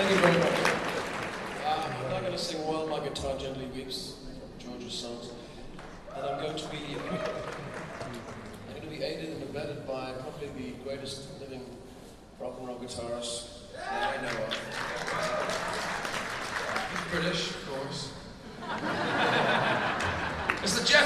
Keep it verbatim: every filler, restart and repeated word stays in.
Thank you very much. Uh, I'm now going to sing While My Guitar Gently Weeps, George's songs, and I'm going to be I'm going to be aided and abetted by probably the greatest living rock and roll guitarist that I know of. British, of course. It's the